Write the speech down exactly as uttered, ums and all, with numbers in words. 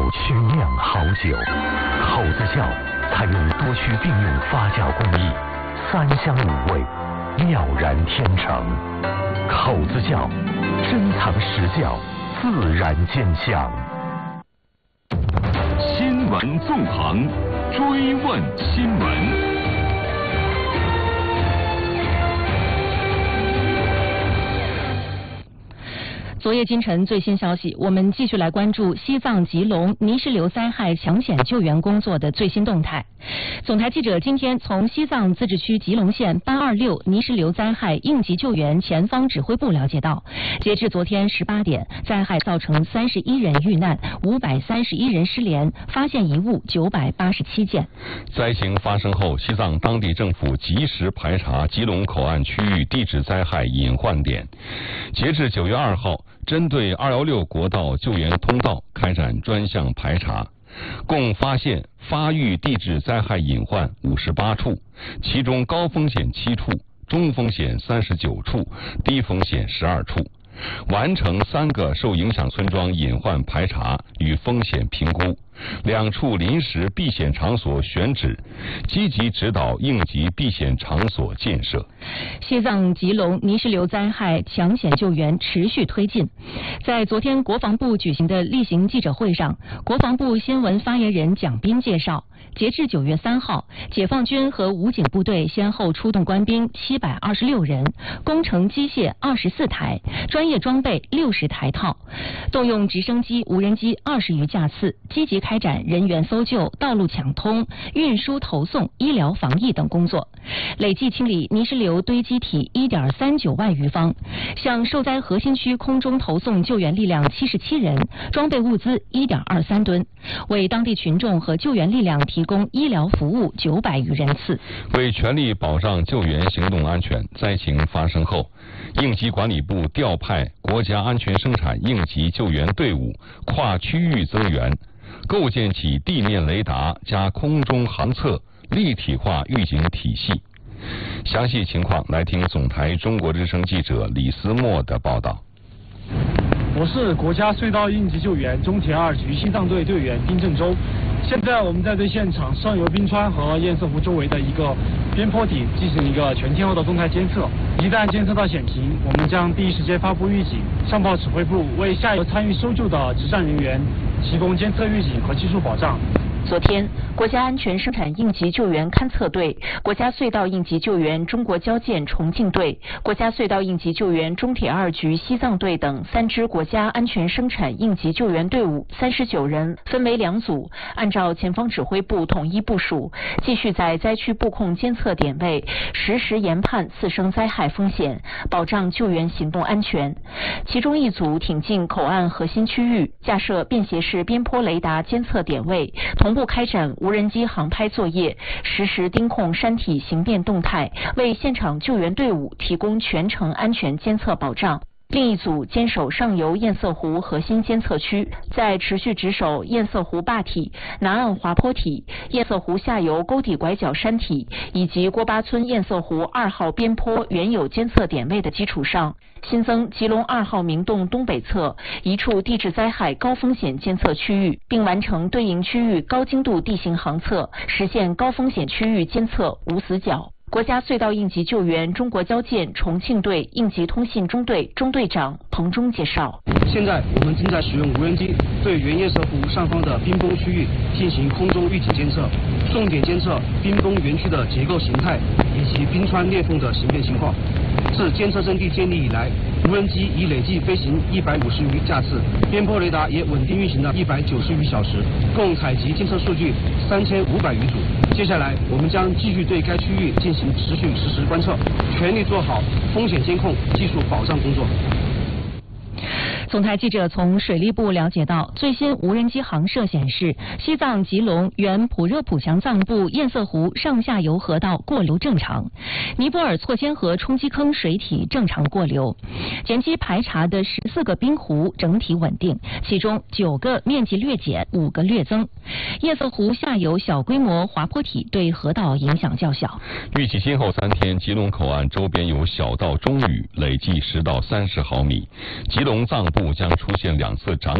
曲酿好酒。口子窖采用多区并用发酵工艺，三香五味，妙然天成。口子窖珍藏实窖，自然见香。 新闻纵横，追问新闻。 昨夜今晨最新消息，我们继续来关注西藏吉隆泥石流灾害抢险救援工作的最新动态。总台记者今天从西藏自治区吉隆县八二六泥石流灾害应急救援前方指挥部了解到，截至昨天十八点，灾害造成三十一人遇难，五百三十一人失联，发现遗物九百八十七件。 灾情发生后，西藏当地政府及时排查吉隆口岸区域地质灾害隐患点。截至九月二号，针对二一六国道救援通道开展专项排查，共发现发育地质灾害隐患五十八处，其中高风险七处，中风险三十九处，低风险十二处。完成三个受影响村庄隐患排查与风险评估，两处临时避险场所选址，积极指导应急避险场所建设。 西藏吉隆泥石流灾害抢险救援持续推进。在昨天国防部举行的例行记者会上，国防部新闻发言人蒋斌介绍，截至九月三号，解放军和武警部队先后出动官兵七百二十六人，工程机械二十四台，专业装备六十台套，动用直升机、无人机二十余架次，积极开展人员搜救、道路抢通、运输投送、医疗防疫等工作，累计清理泥石流堆积体一点三九万余方，向受灾核心区空中投送救援力量七十七人，装备物资一点二三吨，为当地群众和救援力量提供医疗服务九百余人次。 为全力保障救援行动安全，灾情发生后，应急管理部调派国家安全生产应急救援队伍跨区域增援，构建起地面雷达加空中航测立体化预警体系。详细情况来听总台中国之声记者李思墨的报道。 我是国家隧道应急救援中铁二局西藏队队员丁正洲。现在我们在对现场上游冰川和堰塞湖周围的一个边坡体进行一个全天候的动态监测，一旦监测到险情，我们将第一时间发布预警，上报指挥部，为下游参与搜救的执战人员提供监测预警和技术保障。 昨天，国家安全生产应急救援勘测队、国家隧道应急救援中国交建重庆队、国家隧道应急救援中铁二局西藏队等三支国家安全生产应急救援队伍三十九人，分为两组，按照前方指挥部统一部署，继续在灾区布控监测点位，实时研判次生灾害风险，保障救援行动安全。其中一组挺进口岸核心区域，架设便携式边坡雷达监测点位，同步开展无人机航拍作业，实时盯控山体形变动态，为现场救援队伍提供全程安全监测保障。另一组坚守上游堰塞湖核心监测区，在持续值守堰塞湖坝体、南岸滑坡体、堰塞湖下游沟底拐角山体以及郭巴村堰塞湖二号边坡原有监测点位的基础上，新增吉隆二号明洞东北侧一处地质灾害高风险监测区域，并完成对应区域高精度地形航测，实现高风险区域监测无死角。国家隧道应急救援中国交建重庆队应急通信中队中队长彭忠介绍， 现在我们正在使用无人机对原堰塞湖上方的冰崩区域进行空中预警监测，重点监测冰崩园区的结构形态以及冰川裂缝的形变情况。自监测阵地建立以来，无人机已累计飞行一百五十余架次，边坡雷达也稳定运行了一百九十余小时，共采集监测数据三千五百余组。接下来我们将继续对该区域进行持续实时观测，全力做好风险监控、技术保障工作。 总台记者从水利部了解到，最新无人机航摄显示，西藏吉隆原普热普强藏部堰塞湖上下游河道过流正常，尼泊尔错千河冲击坑水体正常过流。前期排查的十四个冰湖整体稳定，其中九个面积略减，五个略增。堰塞湖下游小规模滑坡体对河道影响较小。 预计今后三天，吉隆口岸周边有小到中雨，累计十到三十毫米。吉隆藏部将出现两次涨